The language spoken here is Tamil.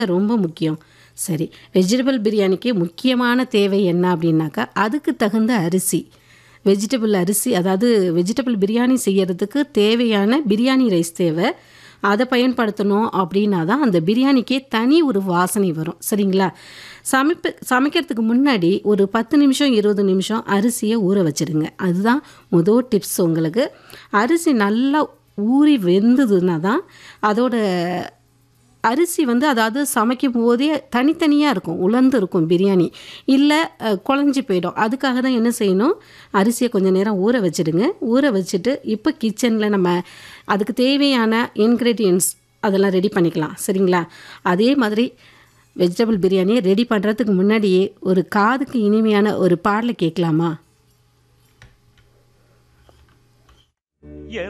ரொம்ப முக்கியம். சரி, வெஜிடபிள் பிரியாணிக்கு முக்கியமான தேவை என்ன அப்படின்னாக்கா, அதுக்கு தகுந்த அரிசி. வெஜிடபிள் அரிசி அதாவது வெஜிடபிள் பிரியாணி செய்யறதுக்கு தேவையான பிரியாணி ரைஸ் தேவை. அதை பயன்படுத்தணும் அப்படின்னா தான் அந்த பிரியாணிக்கே தனி ஒரு வாசனை வரும். சரிங்களா? சமைக்கிறதுக்கு முன்னாடி ஒரு 10 நிமிஷம் 20 நிமிஷம் அரிசியை ஊற வச்சிடுங்க. அதுதான் முதல் டிப்ஸ் உங்களுக்கு. அரிசி நல்லா ஊறி வெந்ததுன்னா தான் அதோட அரிசி வந்து அதாவது சமைக்கும் போதே தனித்தனியாக இருக்கும், உலர்ந்து இருக்கும் பிரியாணி. இல்லை குழஞ்சி போயிடும். அதுக்காக தான் என்ன செய்யணும், அரிசியை கொஞ்சம் நேரம் ஊற வச்சுடுங்க. ஊற வச்சுட்டு இப்போ கிச்சனில் நம்ம அதுக்கு தேவையான இன்க்ரீடியன்ட்ஸ் அதெல்லாம் ரெடி பண்ணிக்கலாம். சரிங்களா? அதே மாதிரி வெஜிடபிள் பிரியாணியை ரெடி பண்ணுறதுக்கு முன்னாடியே ஒரு காதுக்கு இனிமையான ஒரு பாடலை கேட்கலாமா?